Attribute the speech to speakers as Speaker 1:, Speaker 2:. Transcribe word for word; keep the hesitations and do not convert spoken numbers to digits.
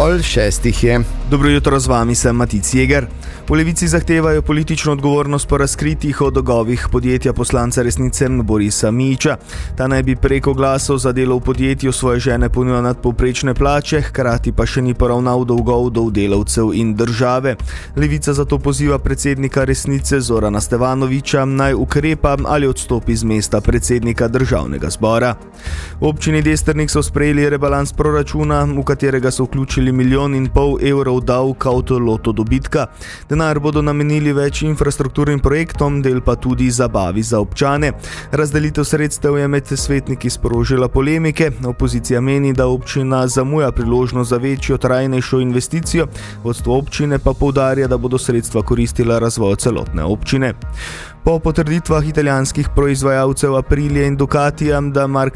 Speaker 1: Pol šestih je.
Speaker 2: Dobro jutro, z vami sem Matic Jeger. V Levici zahtevajo politično odgovornost po razkritjih o dolgovih podjetja poslanca Resnice Borisa Mijića. Ta naj bi preko glasov za delo v podjetju svoje žene ponujal nadpovprečne plače, hkrati pa še ni poravnal dolgov do delavcev in države. Levica zato poziva predsednika Resnice Zorana Stevanovića naj ukrepa ali odstopi z mesta predsednika državnega zbora. V občini Destrnik so sprejeli rebalans proračuna, v katerega so vključili milijon in pol evrov davka od loto dobitka. Denar bodo namenili več infrastrukturnim projektom, del pa tudi zabavi za občane. Razdelitev sredstev je med svetniki sprožila polemike. Opozicija meni, da občina zamuja priložnost za večjo, trajnejšo investicijo, vodstvo občine pa poudarja, da bodo sredstva koristila razvoju celotne občine. Po potrditvah italijanskih proizvajalcev Aprilia in Ducatija, da marka